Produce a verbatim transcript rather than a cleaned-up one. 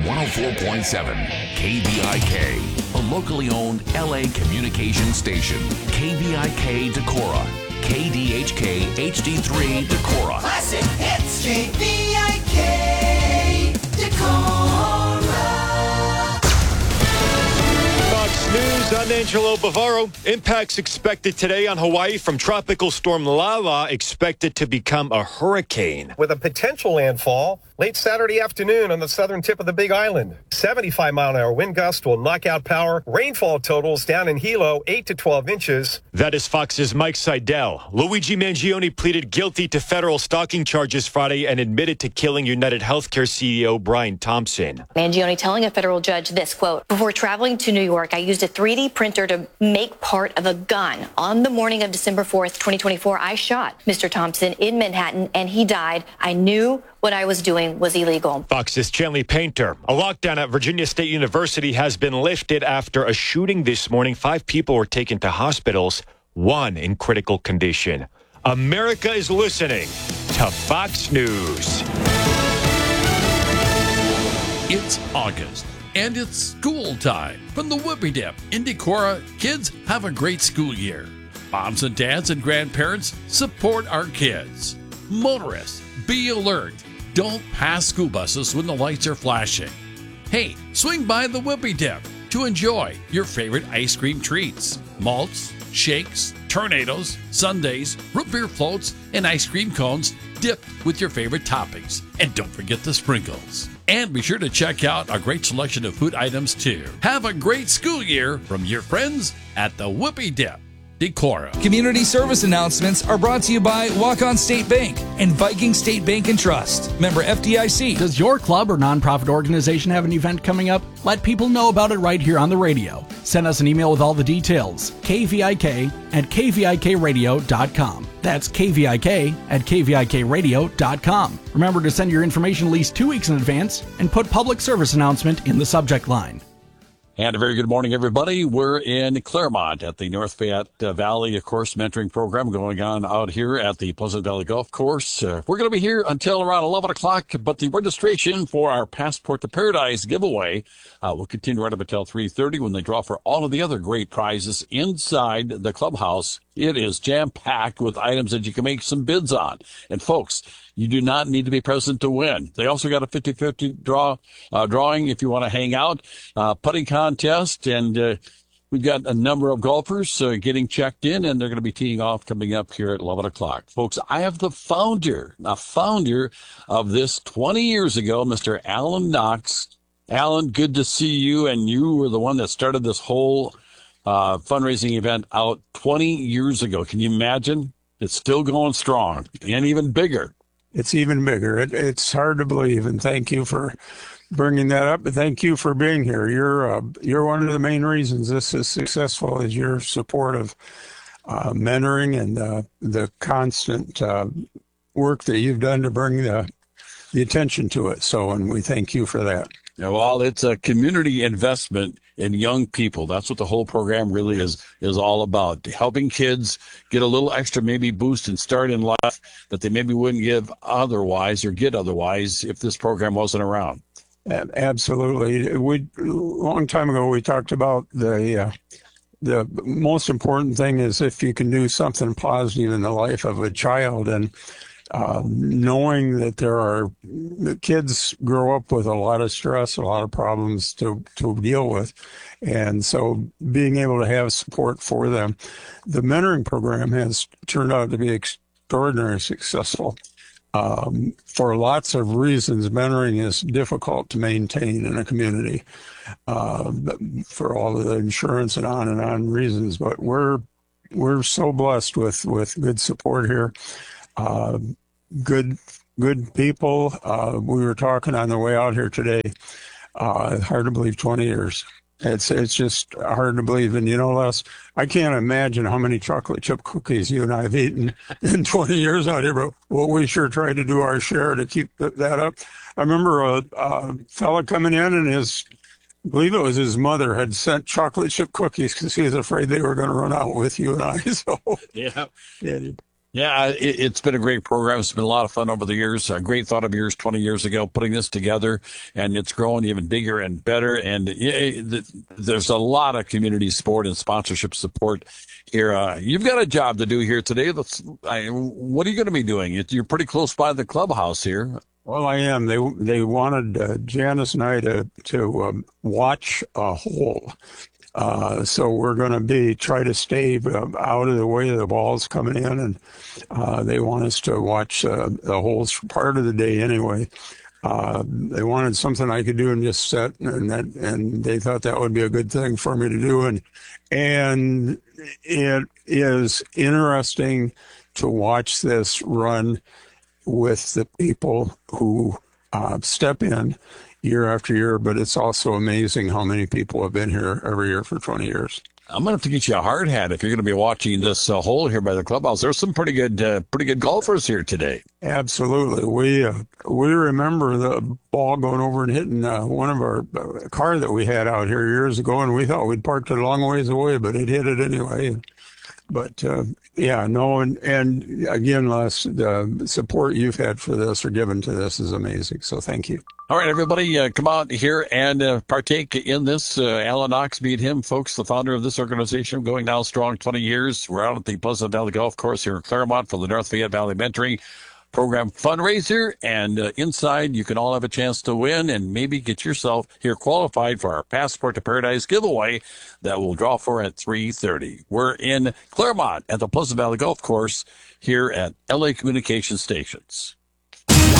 one oh four point seven K V I K, a locally owned L A communication station. K V I K Decorah, K D H K H D three Decorah. Classic hits, K V I K Decorah. Fox News, I'm Angelo Bavaro. Impacts expected today on Hawaii from Tropical Storm Lala, expected to become a hurricane. With a potential landfall late Saturday afternoon on the southern tip of the Big Island. seventy-five mile an hour wind gust will knock out power. Rainfall totals down in Hilo, eight to twelve inches. That is Fox's Mike Seidel. Luigi Mangione pleaded guilty to federal stalking charges Friday and admitted to killing United Healthcare C E O Brian Thompson. Mangione telling a federal judge this, quote, "Before traveling to New York, I used a three D printer to make part of a gun. On the morning of December fourth, twenty twenty-four, I shot Mister Thompson in Manhattan and he died. I knew what I was doing was illegal." Fox's Chanley Painter. A lockdown at Virginia State University has been lifted after a shooting this morning. Five people were taken to hospitals, one in critical condition. America is listening to Fox News. It's August, and it's school time. From the Whoopie Dip in Decorah, kids have a great school year. Moms and dads and grandparents support our kids. Motorists, be alert. Don't pass school buses when the lights are flashing. Hey, swing by the Whoopie Dip to enjoy your favorite ice cream treats. Malts, shakes, tornadoes, sundaes, root beer floats, and ice cream cones dipped with your favorite toppings. And don't forget the sprinkles. And be sure to check out our great selection of food items too. Have a great school year from your friends at the Whoopie Dip, Decorah. Community service announcements are brought to you by Walk-On State Bank and Viking State Bank and Trust. Member F D I C. Does your club or nonprofit organization have an event coming up? Let people know about it right here on the radio. Send us an email with all the details. K V I K at K V I K radio dot com. That's K V I K at K V I K radio dot com. Remember to send your information at least two weeks in advance and put public service announcement in the subject line. And a very good morning, everybody. We're in Claremont at the North Fayette uh, Valley, of course, mentoring program going on out here at the Pleasant Valley Golf Course. Uh, we're going to be here until around eleven o'clock, but the registration for our Passport to Paradise giveaway uh, will continue right up until three thirty when they draw for all of the other great prizes inside the clubhouse. It is jam-packed with items that you can make some bids on. And folks, you do not need to be present to win. They also got a fifty-fifty draw, uh, drawing if you want to hang out, uh, putting contest, and uh, we've got a number of golfers uh, getting checked in, and they're going to be teeing off coming up here at eleven o'clock. Folks, I have the founder, a founder of this twenty years ago, Mister Alan Knox. Alan, good to see you, and you were the one that started this whole uh, fundraising event out twenty years ago. Can you imagine? It's still going strong and even bigger. It's even bigger. It, it's hard to believe, and thank you for bringing that up. And thank you for being here. You're uh, you're one of the main reasons this is successful is your support of uh, mentoring and uh, the constant uh, work that you've done to bring the the attention to it. So, and we thank you for that. Yeah, well, it's a community investment in young people. That's what the whole program really is is all about. Helping kids get a little extra maybe boost and start in life that they maybe wouldn't give otherwise or get otherwise if this program wasn't around. Absolutely. We a long time ago we talked about the uh, the most important thing is if you can do something positive in the life of a child, and Uh, knowing that there are the kids grow up with a lot of stress, a lot of problems to, to deal with. And so being able to have support for them, the mentoring program has turned out to be extraordinarily successful. Um, for lots of reasons, mentoring is difficult to maintain in a community uh, for all of the insurance and on and on reasons. But we're, we're so blessed with, with good support here. Uh, good, good people. Uh, we were talking on the way out here today. Uh, hard to believe twenty years. It's, it's just hard to believe. And you know, Les, I can't imagine how many chocolate chip cookies you and I have eaten in twenty years out here, but well, we sure try to do our share to keep that up. I remember a, a fella coming in and his, I believe it was his mother had sent chocolate chip cookies because he was afraid they were going to run out with you and I. So yeah. yeah. Yeah, it, it's been a great program. It's been a lot of fun over the years. A great thought of yours twenty years ago, putting this together, and it's growing even bigger and better. And it, there's a lot of community support and sponsorship support here. Uh, you've got a job to do here today. Let's, I, what are you going to be doing? You're pretty close by the clubhouse here. Well, I am. They they wanted uh, Janice and I to to um, watch a hole. Uh, so we're going to be try to stay uh, out of the way of the balls coming in, and uh, they want us to watch uh, the holes for part of the day anyway. Uh, they wanted something I could do and just sit, and that, and they thought that would be a good thing for me to do, and and it is interesting to watch this run with the people who uh, step in year after year, but it's also amazing how many people have been here every year for twenty years. I'm going to have to get you a hard hat if you're going to be watching this uh, hole here by the clubhouse. There's some pretty good, uh, pretty good golfers here today. Absolutely, we uh, we remember the ball going over and hitting uh, one of our uh, car that we had out here years ago, and we thought we'd parked it a long ways away, but it hit it anyway. But uh, yeah, no, and and again, Les, the support you've had for this or given to this is amazing. So thank you. All right, everybody, uh, come out here and uh, partake in this. Uh, Alan Knox, meet him, folks, the founder of this organization, going now strong twenty years. We're out at the Pleasant Valley Golf Course here in Claremont for the North Fayette Valley Mentoring Program fundraiser. And uh, inside, you can all have a chance to win and maybe get yourself here qualified for our Passport to Paradise giveaway that we'll draw for at three thirty. We're in Claremont at the Pleasant Valley Golf Course here at L A Communication Stations.